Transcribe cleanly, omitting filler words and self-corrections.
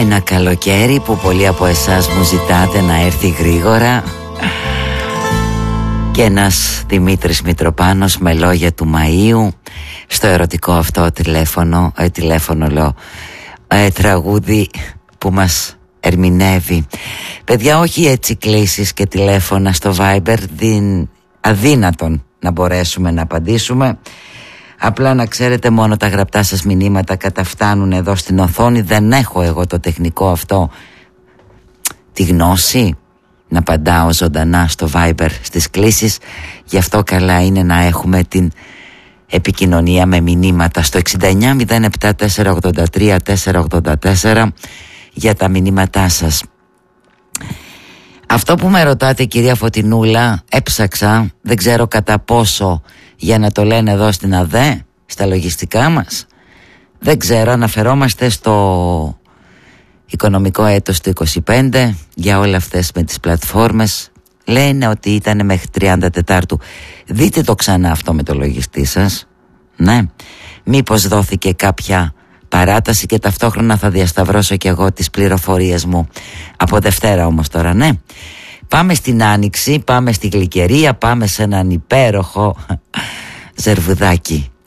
Ένα καλοκαίρι που πολλοί από εσάς μου ζητάτε να έρθει γρήγορα. Και ένας Δημήτρης Μητροπάνος με λόγια του Μαΐου στο ερωτικό αυτό τραγούδι που μας ερμηνεύει. Παιδιά, όχι έτσι κλήσεις και τηλέφωνα στο Viber, αδύνατον να μπορέσουμε να απαντήσουμε. Απλά να ξέρετε, μόνο τα γραπτά σας μηνύματα καταφτάνουν εδώ στην οθόνη. Δεν έχω εγώ το τεχνικό αυτό, τη γνώση να απαντάω ζωντανά στο Viber στις κλήσεις. Γι' αυτό καλά είναι να έχουμε την επικοινωνία με μηνύματα στο 6907-483-484 για τα μηνύματά σας. Αυτό που με ρωτάτε, κυρία Φωτεινούλα, έψαξα, δεν ξέρω κατά πόσο για να το λένε εδώ στην ΑΔΕ, στα λογιστικά μας. Δεν ξέρω, αναφερόμαστε στο οικονομικό έτος του 25 για όλα αυτές με τις πλατφόρμες. Λένε ότι ήταν μέχρι 34. Δείτε το ξανά αυτό με το λογιστή σας. Ναι, μήπως δόθηκε κάποια παράταση και ταυτόχρονα θα διασταυρώσω και εγώ τις πληροφορίες μου από Δευτέρα όμως τώρα, ναι. Πάμε στην Άνοιξη, πάμε στη Γλυκερία, πάμε σε έναν υπέροχο ζερβουδάκι.